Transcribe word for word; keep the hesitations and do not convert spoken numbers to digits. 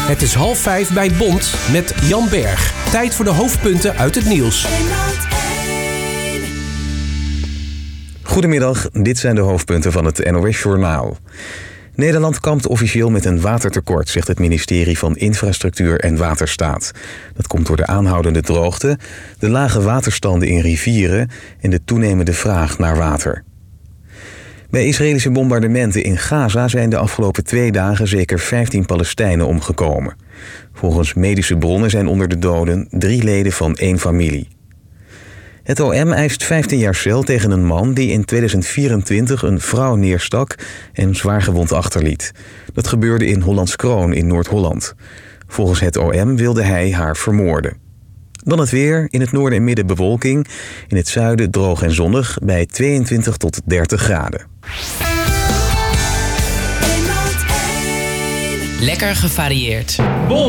Het is half vijf bij Bond met Jan Berg. Tijd voor de hoofdpunten uit het nieuws. Goedemiddag, dit zijn de hoofdpunten van het N O S-journaal. Nederland kampt officieel met een watertekort, zegt het ministerie van Infrastructuur en Waterstaat. Dat komt door de aanhoudende droogte, de lage waterstanden in rivieren en de toenemende vraag naar water. Bij Israëlische bombardementen in Gaza zijn de afgelopen twee dagen zeker vijftien Palestijnen omgekomen. Volgens medische bronnen zijn onder de doden drie leden van één familie. Het O M eist vijftien jaar cel tegen een man die in tweeduizend vierentwintig een vrouw neerstak en zwaargewond achterliet. Dat gebeurde in Hollandskroon in Noord-Holland. Volgens het O M wilde hij haar vermoorden. Dan het weer, in het noorden en midden bewolking, in het zuiden droog en zonnig bij tweeëntwintig tot dertig graden. Lekker gevarieerd.